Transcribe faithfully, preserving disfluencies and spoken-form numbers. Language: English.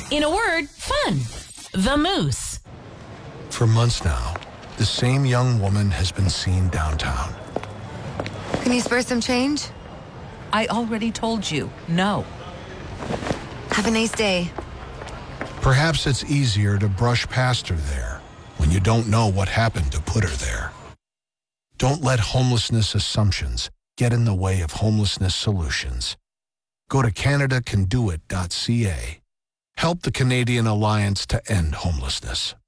In a word, fun. The Moose. For months now, the same young woman has been seen downtown. Can you spare some change? I already told you, no. Have a nice day. Perhaps it's easier to brush past her there when you don't know what happened to put her there. Don't let homelessness assumptions get in the way of homelessness solutions. Go to Canada Can Do It dot C A. Help the Canadian Alliance to End Homelessness.